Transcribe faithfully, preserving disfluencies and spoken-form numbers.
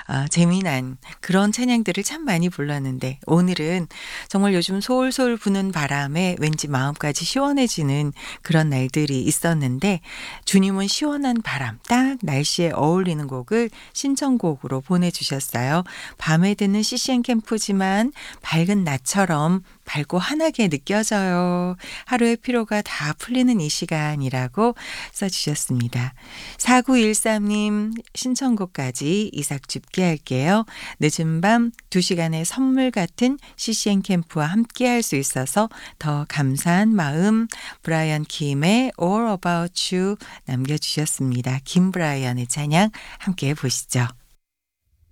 아 재미난 그런 찬양들을 참 많이 불렀는데 오늘은 정말 요즘 솔솔 부는 바람에 왠지 마음까지 시원해지는 그런 날들이 있었는데 주님은 시원한 바람 딱 날씨에 어울리는 곡을 신청곡으로 보내주셨어요. 밤에 듣는 씨씨엔 캠프지만 밝은 낮처럼 밝고 환하게 느껴져요. 하루의 피로가 다 풀리는 이 시간이라고 써주셨습니다. 사구일삼 님 신청곡까지 이삭 줍게 할게요. 늦은 밤 두 시간의 선물 같은 씨씨엔 캠프와 함께 할 수 있어서 더 감사한 마음 브라이언 킴의 All About You 남겨주셨습니다. 김브라이언의 찬양 함께 보시죠.